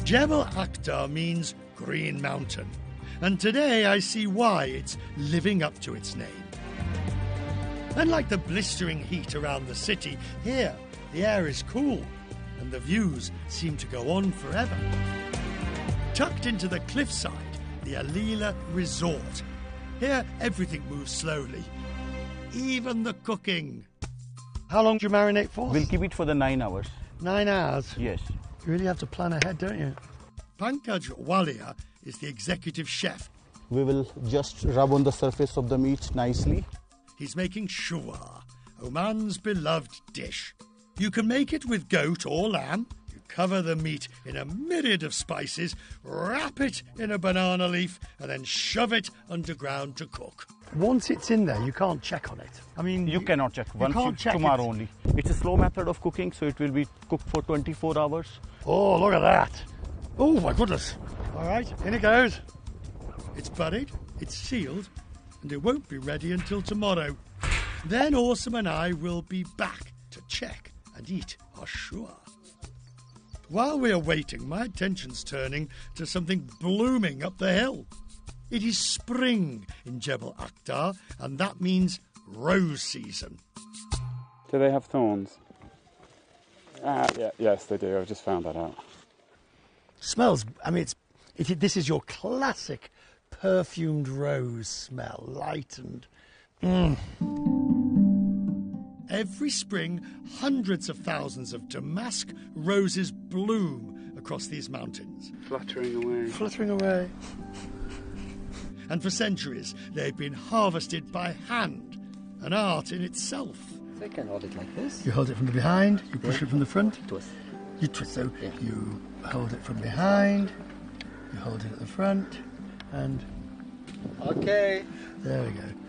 Jebel Akhdar means Green Mountain, and today I see why it's living up to its name. Unlike the blistering heat around the city, here the air is cool and the views seem to go on forever. Tucked into the cliffside, the Alila Resort. Here everything moves slowly, even the cooking. How long do you marinate for? We'll keep it for the 9 hours. 9 hours? Yes. You really have to plan ahead, don't you? Pankaj Walia is the executive chef. We will just rub on the surface of the meat nicely. He's making shua, Oman's beloved dish. You can make it with goat or lamb. You cover the meat in a myriad of spices, wrap it in a banana leaf, and then shove it underground to cook. Once it's in there, you can't check on it. I mean, you cannot check. Once can't check tomorrow it. only. It's a slow method of cooking, so it will be cooked for 24 hours. Oh, look at that. Oh, my goodness. All right, in it goes. It's buried, it's sealed, and it won't be ready until tomorrow. Then Awesome and I will be back to check and eat our shua. While we are waiting, my attention's turning to something blooming up the hill. It is spring in Jebel Akhdar, and that means rose season. Do they have thorns? Yes, they do. I've just found that out. Smells, I mean, this is your classic perfumed rose smell, light and... Every spring, hundreds of thousands of damask roses bloom across these mountains. Fluttering away. Fluttering away. And for centuries, they've been harvested by hand, an art in itself. So I can hold it like this. You hold it from the behind, you push it from the front. Twist. You twist, so you hold it from behind, you hold it at the front, and... Okay. There we go.